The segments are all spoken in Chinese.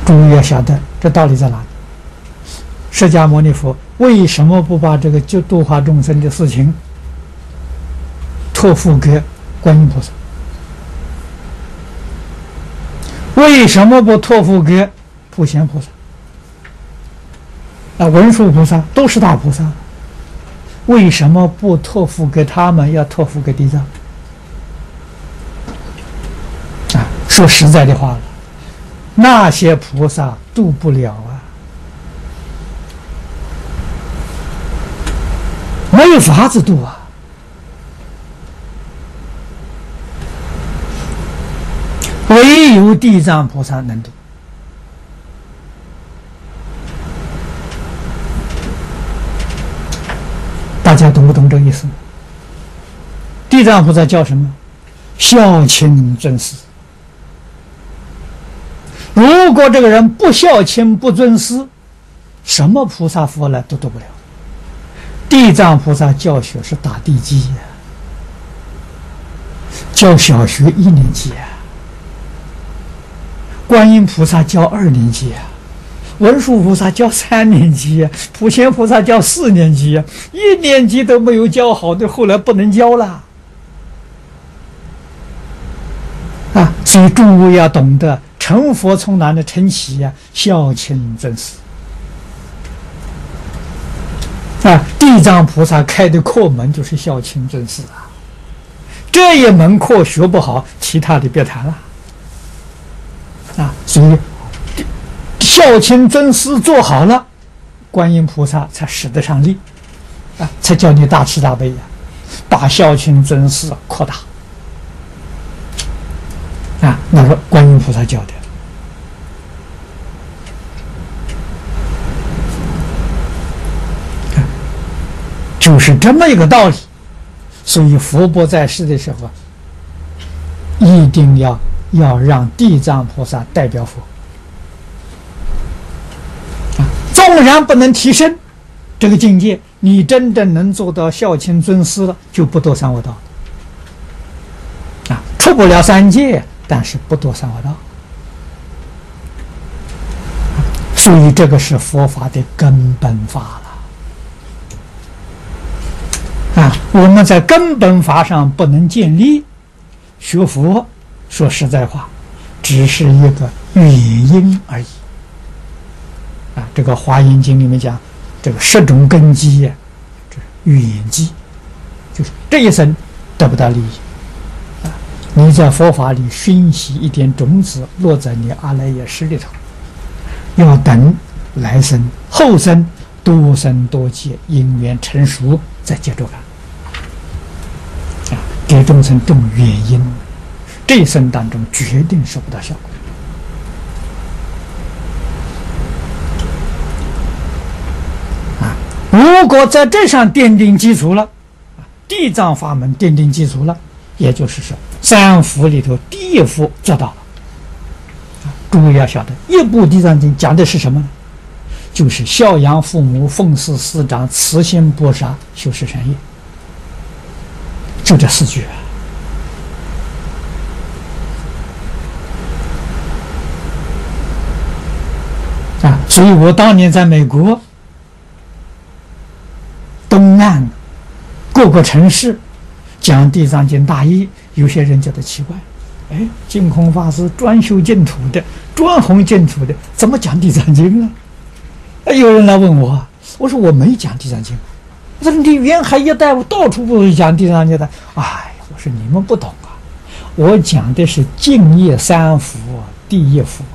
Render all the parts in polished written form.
诸位要晓得这道理在哪里？释迦牟尼佛为什么不把这个就度化众生的事情托付给观音菩萨？为什么不托付给普贤菩萨？文殊菩萨都是大菩萨，为什么不托付给他们，要托付给地藏？说实在的话了，那些菩萨度不了啊，没有法子度啊。唯有地藏菩萨能度。大家懂不懂这个意思？地藏菩萨叫什么？孝亲尊师。如果这个人不孝亲不尊师，什么菩萨佛来都度不了。地藏菩萨教学是打地基呀，教小学1年级呀，观音菩萨教2年级呀，文殊菩萨教3年级呀，普贤菩萨教4年级呀，1年级都没有教好的，后来不能教了啊！所以诸位要懂得，成佛从哪里成起呀？孝亲尊师啊！地藏菩萨开的课门就是孝亲尊师啊！这一门课学不好，其他的别谈了啊！所以孝亲尊师做好了，观音菩萨才使得上力啊，才叫你大慈大悲呀，把孝亲尊师扩大啊！那是观音菩萨教的。就是这么一个道理，所以佛陀在世的时候，一定要让地藏菩萨代表佛啊。纵然不能提升这个境界，你真正能做到孝亲尊师了，就不堕三恶道啊，出不了3界，但是不堕三恶道。所以这个是佛法的根本法了。我们在根本法上不能建立，学佛说实在话，只是一个原因而已。这个《华严经》里面讲，这个10种根基呀，这原基，就是这一生得不到利益你在佛法里熏习一点种子，落在你阿赖耶识里头，要等来生后生多生多劫因缘成熟，再接着干。给众生这种原因，这一生当中决定收不到效果如果在这上奠定基础了，地藏法门奠定基础了，也就是说3福里头第1福做到了诸位要晓得，一部地藏经讲的是什么呢？就是孝养父母，奉事师长，慈心播撒，修十善业，就这4句所以我当年在美国东岸各个城市讲地藏经大义，有些人觉得奇怪，净空法师专修净土的，专弘净土的，怎么讲地藏经呢？有人来问我，我说我没讲地藏经，我说你沿海一带我到处不是讲地藏经的，我说你们不懂啊，我讲的是净业3福第1福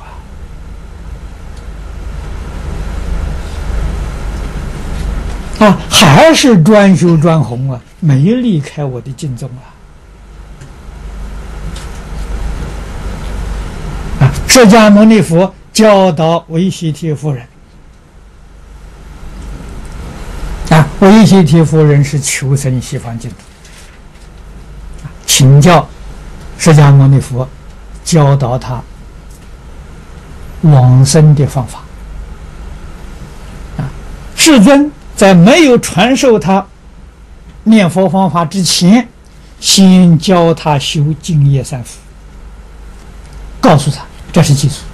还是专修专弘没离开我的经宗释迦牟尼佛教导维悉提夫人维悉提夫人是求生西方净土，请教释迦牟尼佛，教导他往生的方法世尊在没有传授他念佛方法之前，先教他修净业3福，告诉他这是基础